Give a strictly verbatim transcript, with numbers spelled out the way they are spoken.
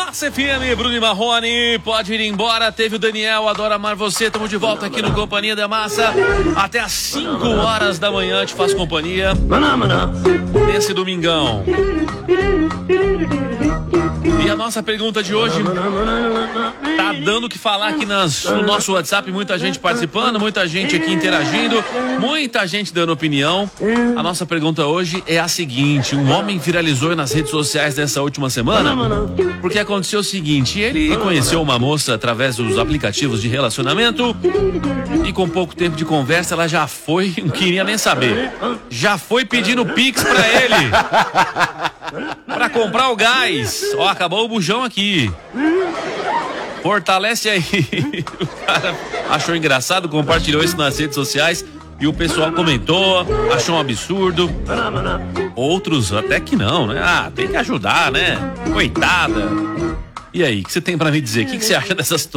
Massa F M, Bruno e Marrone, pode ir embora. Teve o Daniel, adoro amar você. Estamos de volta aqui no Companhia da Massa. Até às cinco horas da manhã te faço companhia. Nesse domingão. E a nossa pergunta de hoje tá dando o que falar aqui nas, no nosso WhatsApp. Muita gente participando, muita gente aqui interagindo, muita gente dando opinião. A nossa pergunta hoje é a seguinte: um homem viralizou nas redes sociais dessa última semana porque aconteceu o seguinte: ele conheceu uma moça através dos aplicativos de relacionamento e com pouco tempo de conversa ela já foi, não queria nem saber, já foi pedindo Pix pra ele pra comprar o gás. Ó, acabou o bujão aqui. Fortalece aí. O cara achou engraçado, compartilhou isso nas redes sociais e o pessoal comentou, achou um absurdo. Outros até que não, né? Ah, tem que ajudar, né? Coitada. E aí, o que você tem pra me dizer? O que, que você acha dessa situação?